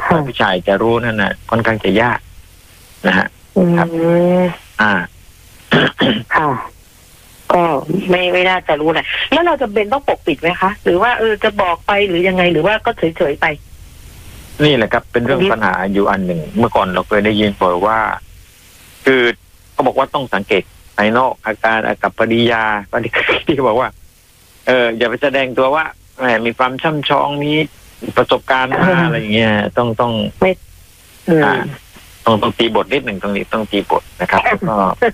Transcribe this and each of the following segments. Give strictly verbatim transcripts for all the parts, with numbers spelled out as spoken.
ผู้ชายจะรู้นั่นนะค่อนข้างจะยากนะฮะครับอ่าค่ะก็ไม่ไม่น่าจะรู้แหละแล้วเราจะเป็นต้องปกปิดไหมคะหรือว่าเออจะบอกไปหรือยังไงหรือว่าก็เฉยๆไปนี่แหละครับเป็นเรื่องปัญหาอยู่อันหนึ่งเมื่อก่อนเราเคยได้ยินบอกว่าคือเขาบอกว่าต้องสังเกตภายนอกอาการอากัปกิริยาบางทีที่เขาบอกว่าเอออย่าไปแสดงตัวว่าแหมมีความช่ำชองมีประสบการณ์มาอะไรอย่างเงี้ยต้องต้องไม่อ่าต้องต้องตีบทนิดหนึ่งตรงนี้ต้องตีบทนะครับก็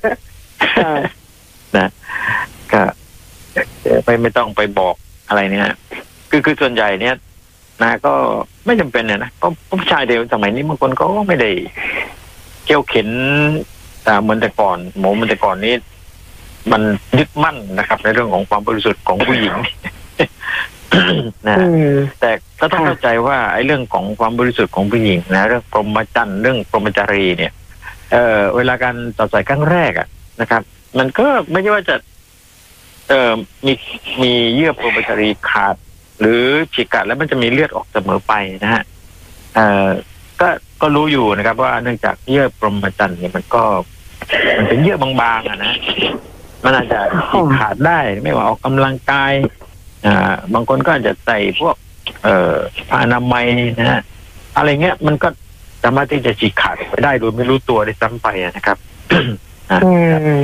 นะก็ไปไม่ต้องไปบอกอะไรเนี่ยคือคือส่วนใหญ่เนี่ยนะก็ไม่จำเป็นเนี่ยนะเพราะผู้ชายเดียวสมัยนี้บางคนก็ไม่ได้เกี่ยวเข็นแต่เหมือนแต่ก่อนหมูเหมือนแต่ก่อนนี้มันยึดมั่นนะครับในเรื่องของความบริสุทธิ์ของผู้หญิงนะแต่ก็ต้องเข้าใจว่าไอ้เรื่องของความบริสุทธิ์ของผู้หญิงนะเรื่องพรหมจรรย์เรื่องพรหมจารีเนี่ยเออเวลาการต่อสายครั้งแรกอะนะครับมันก็ไม่ใช่ว่าจะเออมีมีเยื่อพรหมจารีขาดหรือฉีกขาดแล้วมันจะมีเลือดออกเสมอไปนะฮะเออก็ก็รู้อยู่นะครับว่าเนื่องจากเยื่อพรหมจรรย์เนี่ยมันก็มันเป็นเยื่อบางๆอ่ะนะมันอาจจะฉีกขาดได้ไม่ว่าออกกำลังกายอ่าบางคนก็อาจจะใส่พวกเอ่อผ้าอนามัยนะฮะอะไรเงี้ยมันก็สามารถที่จะฉีกขาดไปได้โดยไม่รู้ตัวได้ซ้ำไปนะครับอืม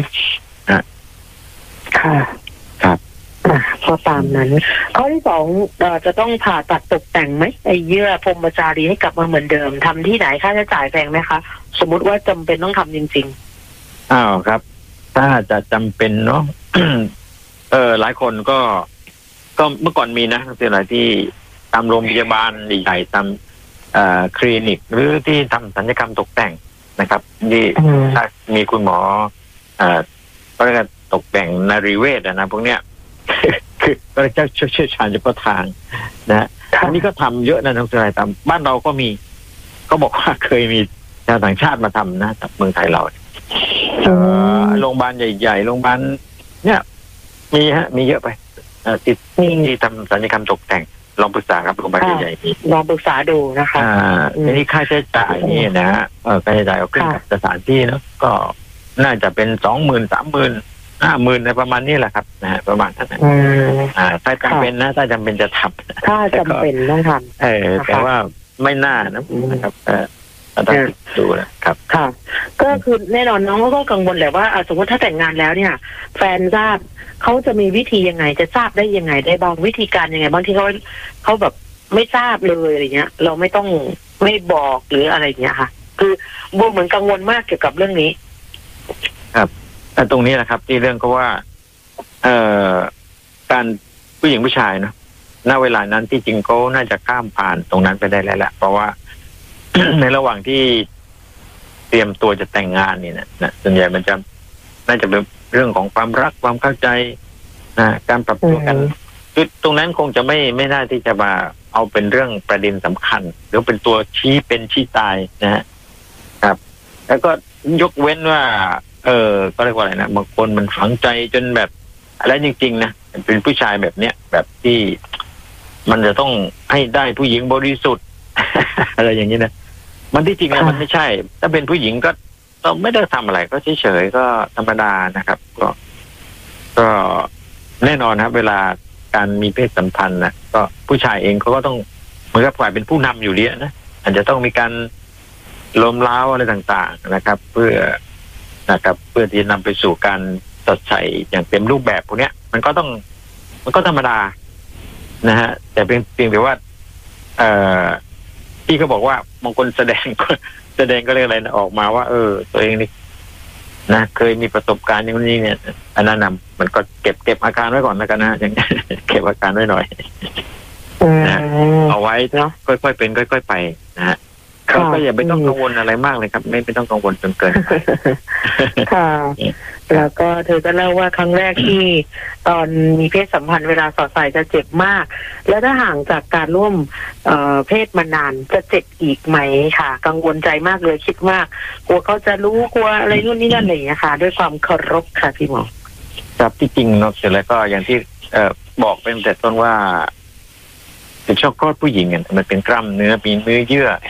ค่ะครับก็ตามนั้นข้อที่สองจะต้องผ่าตัดตกแต่งไหมไอ้เยื่อพรหมจารีให้กลับมาเหมือนเดิมทำที่ไหนค่าใช้จ่ายแพงไหมคะสมมุติว่าจำเป็นต้องทำจริงๆอ้าวครับถ้าจะจำเป็นเนาะ เออหลายคนก็ก็เมื่อก่อนมีนะที่อะไรที่ตามโรงพยาบาลใหญ่ๆตามคลินิกหรือที่ทำศัลยกรรมตกแต่งนะครับที่ถ้ามีคุณหมอก็เรียกตกแต่งนารีเวชนะพวกเนี้ยคือก็จะเชี่ยวชาญเฉพาะทางนะอันนี้ก็ทำเยอะนะทั้งสายตามบ้านเราก็มีก็บอกว่าเคยมีชาวต่างชาติมาทำนะจากเมืองไทยเราโรงพยาบาลใหญ่ๆโรงพยาบาลเนี่ยมีฮะมีเยอะไปติดที่ทำศัลยกรรมตกแต่งลองปรึกษาครับโรงพยาบาลใหญ่ๆลองปรึกษาดูนะคะอ่าทีนี้ค่าใช้จ่ายนี่นะฮะเออค่าใช้จ่ายเอาขึ้นกับสถานที่เนาะก็น่าจะเป็นสองหมื่นสามหมื่นห้าหมื่นในประมาณนี้แหละครับนะฮะประมาณนั้นอ่าถ้าจำเป็นนะถ้าจำเป็นจะทำถ้าจำเป็นต้องทำเออแต่ว่าไม่น่านะครับเออต้องดูนะครับค่ะก็คือแน่นอนน้องก็กังวลแหละว่าสมมติถ้าแต่งงานแล้วเนี่ยแฟนทราบเขาจะมีวิธียังไงจะทราบได้ยังไงได้บ้างวิธีการยังไงบางทีเขาเขาแบบไม่ทราบเลยอะไรเงี้ยเราไม่ต้องไม่บอกหรืออะไรเงี้ยค่ะคือบูเหมือนกังวลมากเกี่ยวกับเรื่องนี้ครับแต่ตรงนี้แหละครับที่เรื่องก็ว่าเอ่อการผู้หญิงผู้ชายเนาะณเวลานั้นที่จริงเขาน่าจะข้ามผ่านตรงนั้นไปได้แล้วแหละเพราะว่า ในระหว่างที่เตรียมตัวจะแต่งงานนี่นะนะส่วนใหญ่มันจะน่าจะเป็นเรื่องของความรักความเข้าใจนะการปรับตัวกันคือตรงนั้นคงจะไม่ไม่น่าที่จะมาเอาเป็นเรื่องประเด็นสำคัญหรือเป็นตัวชี้เป็นชี้ตายนะฮะครับแล้วก็ยกเว้นว่าเออก็เรียกว่าอะไรนะบางคนมันฝังใจจนแบบอะไรจริงๆนะเป็นผู้ชายแบบเนี้ยแบบที่มันจะต้องให้ได้ผู้หญิงบริสุทธิ์ อะไรอย่างนี้นะมันที่จริงแล้วมันไม่ใช่ถ้าเป็นผู้หญิงก็ต้องไม่ได้ทำอะไรก็เฉยๆก็ธรรมดานะครับก็ก็แน่นอนครับเวลาการมีเพศสัมพันธ์นะก็ผู้ชายเองเขาก็ต้องเหมือนกับฝ่ายเป็นผู้นำอยู่ดีนะอาจจะต้องมีการล้มล้าวอะไรต่างๆนะครับเพื่อนะครับเพื่อที่จะนำไปสู่การสดใสอย่างเต็มรูปแบบพวกนี้มันก็ต้องมันก็ธรรมดานะฮะแต่เพียงเพียงแต่ว่าเอ่อที่เขาบอกว่าบางคนแสดงแสดงก็เรียกอะไรนะออกมาว่าเออตัวเองนี่นะเคยมีประสบการณ์อย่างนี้เนี่ยอันนั้นนำมันก็เก็บเก็บอาการไว้ก่อนแล้วกันนะอย่างเก็บอาการไว้หน่อยนะเอาไว้เนาะค่อยๆเป็นค่อยๆไปนะฮะก็อย่าไม่ต้องกังวลอะไรมากเลยครับไม่ไม่ต้องกังวลจนเกินไปค่ะแล้วก็เธอก็เล่าว่าครั้งแรกที่ตอนมีเพศสัมพันธ์เวลาสอดใส่จะเจ็บมากแล้วถ้าห่างจากการร่วมเอ่อเพศมานานจะเจ็บอีกไหมค่ะกังวลใจมากเลยคิดมากกลัวเขาจะรู้กลัวอะไรนู่นนี่นั่นอะไรอย่างเงี้ยค่ะด้วยความเคารพค่ะพี่หมอครับที่จริงเนาะเสร็จแล้วก็อย่างที่เอ่อบอกเป็นแต่ต้นว่าเป็นช่องคลอดผู้หญิงเนี่ยมันเป็นกล้ามเนื้อมีเนื้อเยื่อ